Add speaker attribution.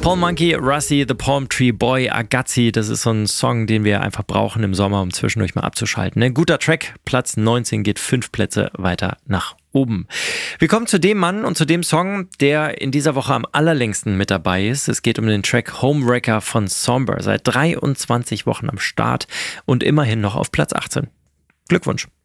Speaker 1: Paul Monkey, Russi, The Palm Tree Boy, Agazzi, das ist so ein Song, den wir einfach brauchen im Sommer, um zwischendurch mal abzuschalten. Ein guter Track, Platz 19 geht 5 Plätze weiter nach oben. Wir kommen zu dem Mann und zu dem Song, der in dieser Woche am allerlängsten mit dabei ist. Es geht um den Track Homewrecker von Somber, seit 23 Wochen am Start und immerhin noch auf Platz 18. Glückwunsch.